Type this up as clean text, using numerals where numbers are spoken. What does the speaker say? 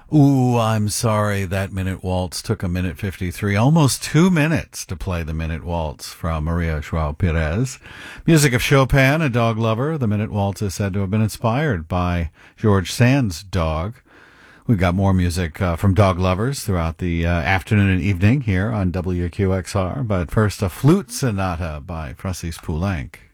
Ooh, I'm sorry that minute waltz took a minute 53, almost 2 minutes to play the minute waltz from Maria Joao Perez. Music of Chopin, a dog lover. The minute waltz is said to have been inspired by George Sand's dog. We've got more music from dog lovers throughout the afternoon and evening here on WQXR. But first, a flute sonata by Francis Poulenc.